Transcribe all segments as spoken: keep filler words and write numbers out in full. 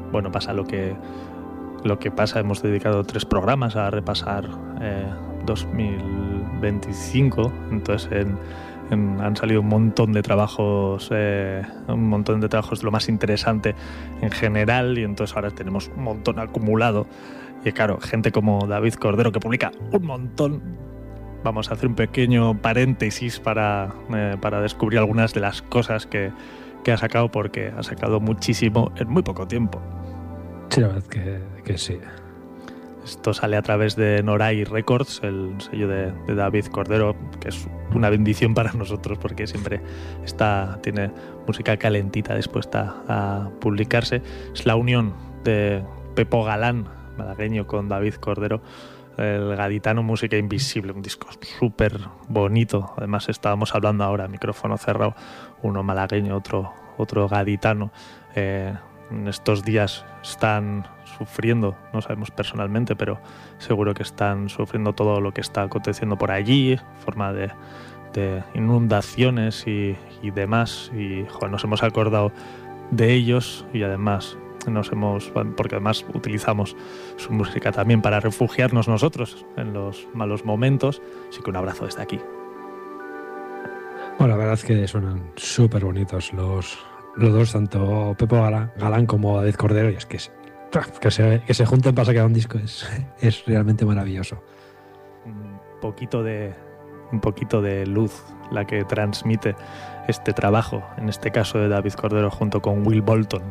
bueno, pasa lo que, lo que pasa. Hemos dedicado tres programas a repasar eh, dos mil veinticinco, entonces en, en, han salido un montón de trabajos, eh, un montón de trabajos de lo más interesante en general, y entonces ahora tenemos un montón acumulado. Y claro, gente como David Cordero, que publica un montón. Vamos a hacer un pequeño paréntesis para, eh, para descubrir algunas de las cosas que, que ha sacado, porque ha sacado muchísimo en muy poco tiempo. Sí, la verdad que, que sí. Esto sale a través de Noray Records, el sello de, de David Cordero, que es una bendición para nosotros porque siempre está, tiene música calentita dispuesta a publicarse. Es la unión de Pepo Galán, malagueño, con David Cordero, el gaditano Música Invisible, un disco súper bonito. Además estábamos hablando ahora, micrófono cerrado, uno malagueño, otro, otro gaditano. Eh, en estos días están sufriendo, no sabemos personalmente, pero seguro que están sufriendo todo lo que está aconteciendo por allí, forma de, de inundaciones y, y demás. Y joder, nos hemos acordado de ellos, y además nos hemos, porque además utilizamos su música también para refugiarnos nosotros en los malos momentos. Así que un abrazo desde aquí. Bueno, la verdad es que suenan súper bonitos los, los dos, tanto Pepo Galán, Galán como David Cordero, y es que, es, que, se, que se junten para sacar un disco es, es realmente maravilloso. Un poquito de, un poquito de luz la que transmite este trabajo, en este caso de David Cordero junto con Will Bolton.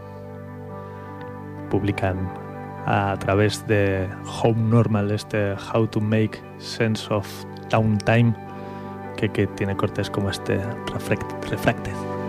Publican a través de Home Normal este How to Make Sense of Downtime, que, que tiene cortes como este Refract, Refracted.